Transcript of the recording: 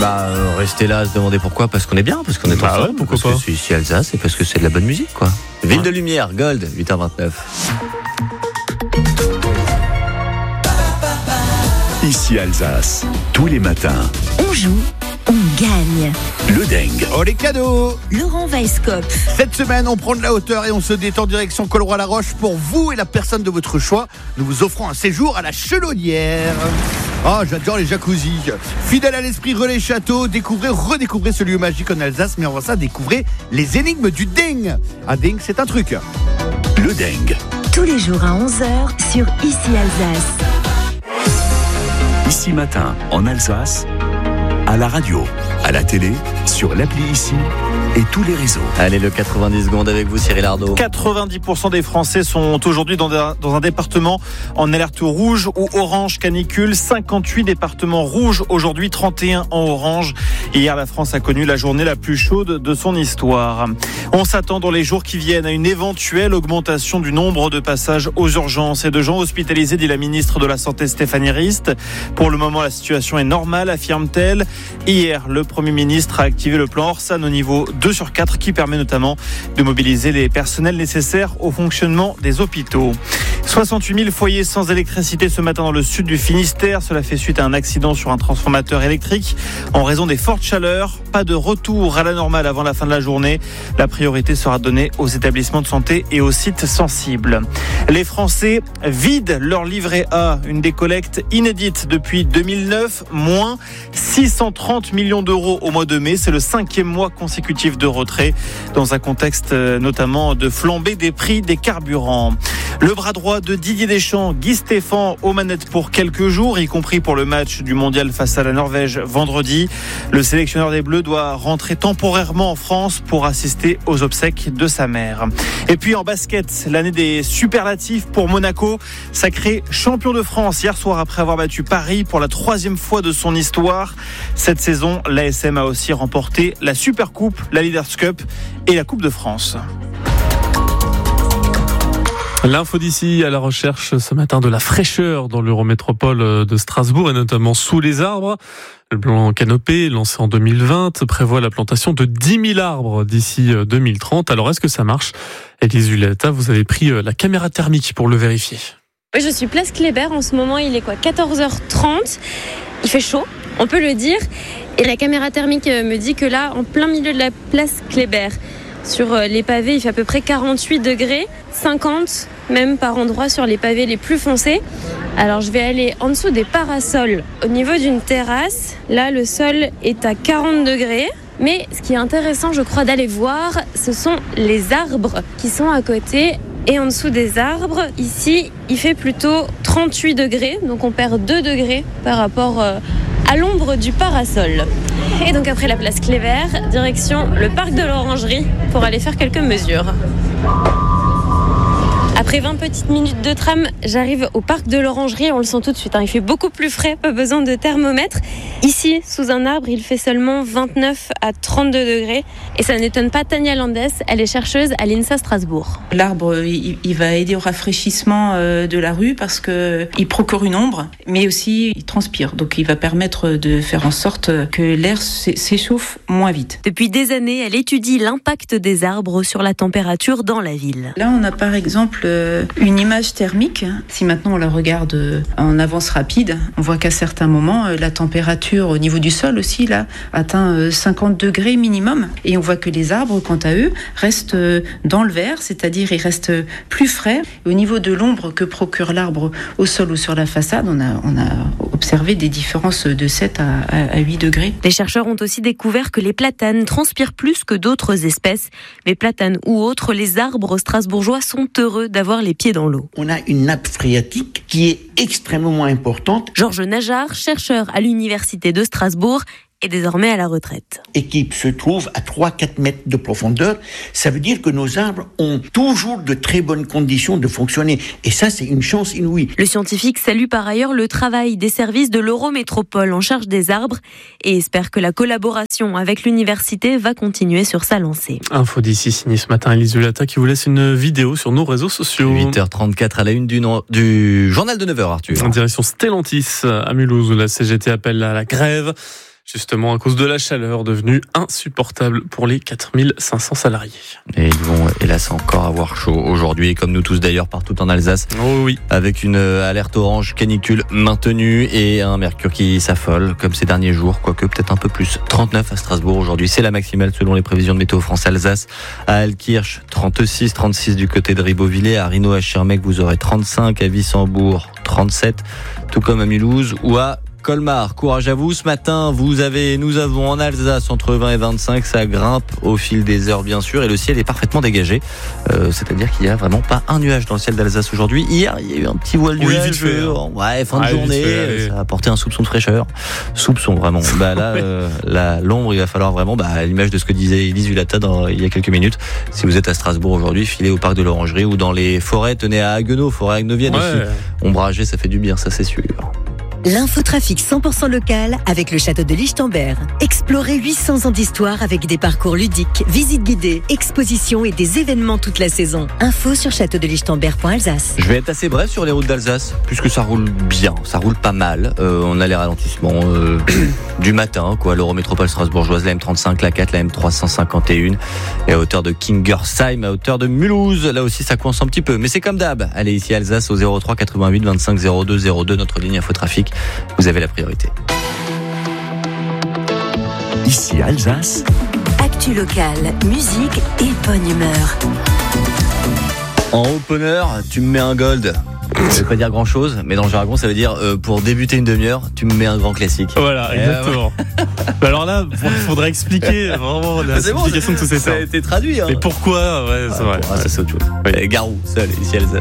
Rester là à se demander pourquoi, parce qu'on est bien, parce qu'on est ensemble, ouais, pourquoi parce pas. que c'est ici Alsace et parce que c'est de la bonne musique, quoi. Ville de Lumière, Gold, 8h29. Ici Alsace, tous les matins, On joue, on gagne. le Deng. Oh les cadeaux! Laurent Weisskopf. Cette semaine, on prend de la hauteur et on se détend direction Colroy-la-Roche pour vous et la personne de votre choix. Nous vous offrons un séjour à la Chenaudière. Ah, j'adore les jacuzzis. Fidèle à l'esprit Relais Château, redécouvrez ce lieu magique en Alsace, mais avant ça, découvrez les énigmes du Deng. Un Deng, c'est un truc. Le Deng. Tous les jours à 11h sur Ici Alsace. Ici matin, en Alsace, à la radio, à la télé, sur l'appli Ici et tous les réseaux. Allez, le 90 secondes avec vous, Cyril Ardo. 90% des Français sont aujourd'hui dans un département en alerte rouge ou orange canicule. 58 départements rouges aujourd'hui, 31 en orange. Hier, la France a connu la journée la plus chaude de son histoire. On s'attend dans les jours qui viennent à une éventuelle augmentation du nombre de passages aux urgences et de gens hospitalisés, dit la ministre de la Santé Stéphanie Rist. Pour le moment, la situation est normale, affirme-t-elle. Hier, le Premier ministre a activé le plan Orsan au niveau 2/4 qui permet notamment de mobiliser les personnels nécessaires au fonctionnement des hôpitaux. 68 000 foyers sans électricité ce matin dans le sud du Finistère. Cela fait suite à un accident sur un transformateur électrique en raison des fortes chaleurs. Pas de retour à la normale avant la fin de la journée. La priorité sera donnée aux établissements de santé et aux sites sensibles. Les Français vident leur livret A, une décollecte inédite depuis 2009, moins 630 millions d'euros au mois de mai. C'est le 5e mois consécutif de retrait, dans un contexte notamment de flambée des prix des carburants. Le bras droit de Didier Deschamps, Guy Stéphane, aux manettes pour quelques jours, y compris pour le match du mondial face à la Norvège vendredi. Le sélectionneur des Bleus doit rentrer temporairement en France pour assister aux obsèques de sa mère. Et puis en basket, l'année des superlatifs pour Monaco, sacré champion de France hier soir après avoir battu Paris pour la 3e fois de son histoire. Cette saison, l'ASM a aussi remporté la Supercoupe, la Leaders Cup et la Coupe de France. L'info d'ici à la recherche ce matin de la fraîcheur dans l'Eurométropole de Strasbourg et notamment sous les arbres. Le plan Canopé, lancé en 2020, prévoit la plantation de 10 000 arbres d'ici 2030. Alors est-ce que ça marche ? Élise Julietta, vous avez pris la caméra thermique pour le vérifier. Oui, je suis place Kléber. En ce moment, il est 14h30. Il fait chaud, on peut le dire. Et la caméra thermique me dit que là, en plein milieu de la place Kléber, sur les pavés, il fait à peu près 48 degrés, 50 même par endroit sur les pavés les plus foncés. Alors je vais aller en dessous des parasols. Au niveau d'une terrasse, là le sol est à 40 degrés. Mais ce qui est intéressant, je crois, d'aller voir, ce sont les arbres qui sont à côté. Et en dessous des arbres, ici, il fait plutôt 38 degrés. Donc on perd 2 degrés par rapport à l'ombre du parasol. Et donc après la place Kléber, direction le parc de l'Orangerie pour aller faire quelques mesures. Après 20 petites minutes de tram, j'arrive au parc de l'Orangerie. On le sent tout de suite, il fait beaucoup plus frais, pas besoin de thermomètre. Ici, sous un arbre, il fait seulement 29 à 32 degrés. Et ça n'étonne pas Tania Landes, elle est chercheuse à l'INSA Strasbourg. L'arbre, il va aider au rafraîchissement de la rue parce qu'il procure une ombre, mais aussi il transpire. Donc il va permettre de faire en sorte que l'air s'échauffe moins vite. Depuis des années, elle étudie l'impact des arbres sur la température dans la ville. Là, on a par exemple une image thermique. Si maintenant on la regarde en avance rapide, on voit qu'à certains moments, la température au niveau du sol aussi là atteint 50 degrés minimum. Et on voit que les arbres, quant à eux, restent dans le vert, c'est-à-dire ils restent plus frais. Au niveau de l'ombre que procure l'arbre au sol ou sur la façade, on a observé des différences de 7 à 8 degrés. Les chercheurs ont aussi découvert que les platanes transpirent plus que d'autres espèces. Mais platanes ou autres, les arbres strasbourgeois sont heureux d'avoir les pieds dans l'eau. On a une nappe phréatique qui est extrêmement importante. Georges Najar, chercheur à l'université de Strasbourg, est désormais à la retraite. Et qui se trouve à 3-4 mètres de profondeur. Ça veut dire que nos arbres ont toujours de très bonnes conditions de fonctionner. Et ça, c'est une chance inouïe. Le scientifique salue par ailleurs le travail des services de l'Eurométropole en charge des arbres et espère que la collaboration avec l'université va continuer sur sa lancée. Info d'ici signé ce matin, Élise Julietta qui vous laisse une vidéo sur nos réseaux sociaux. 8h34 à la une du journal de 9h, Arthur. En direction Stellantis à Mulhouse où la CGT appelle à la grève. justement à cause de la chaleur devenue insupportable pour les 4500 salariés. Et ils vont, hélas, encore avoir chaud aujourd'hui, comme nous tous d'ailleurs, partout en Alsace. Oh oui. Avec une alerte orange canicule maintenue et un mercure qui s'affole, comme ces derniers jours, quoique peut-être un peu plus. 39 à Strasbourg aujourd'hui, c'est la maximale selon les prévisions de Météo France Alsace. À Altkirch, 36 du côté de Ribeauvillé. À Rhino, à Schirmeck, vous aurez 35. À Wissembourg, 37. Tout comme à Mulhouse ou à Colmar. Courage à vous. Ce matin, nous avons en Alsace entre 20 et 25. Ça grimpe au fil des heures, bien sûr. Et le ciel est parfaitement dégagé. C'est-à-dire qu'il n'y a vraiment pas un nuage dans le ciel d'Alsace aujourd'hui. Hier, il y a eu un petit voile de nuage. Fin de journée. Ça a apporté un soupçon de fraîcheur. Soupçon, vraiment. Là, l'ombre, il va falloir vraiment, à l'image de ce que disait Elise Vulata il y a quelques minutes. Si vous êtes à Strasbourg aujourd'hui, filez au parc de l'Orangerie ou dans les forêts. Tenez à Haguenau, forêt agnovienne aussi. Ombragé, ça fait du bien, ça c'est sûr. L'infotrafic 100% local avec le château de Lichtenberg. Explorez 800 ans d'histoire avec des parcours ludiques, visites guidées, expositions et des événements toute la saison. Info sur châteaudelichtenberg.alsace. Je vais être assez bref sur les routes d'Alsace, puisque ça roule bien, ça roule pas mal. On a les ralentissements du matin, l'Eurométropole strasbourgeoise, la M35, la 4, la M351, et à hauteur de Kingersheim, à hauteur de Mulhouse. Là aussi, ça coince un petit peu, mais c'est comme d'hab. Allez, ici Alsace au 03 88 25 02 02, notre ligne infotrafic. Vous avez la priorité. Ici Alsace. Actu locale, musique et bonne humeur. En opener, tu me mets un gold. Ça veut pas dire grand chose, mais dans le jargon, ça veut dire pour débuter une demi-heure, tu me mets un grand classique. Voilà, exactement. Alors là, il faudrait expliquer vraiment l'explication de tous ces termes. Ça a été traduit. Mais pourquoi c'est vrai. Ça, c'est autre chose. Oui. Garou, seul, ici Alsace.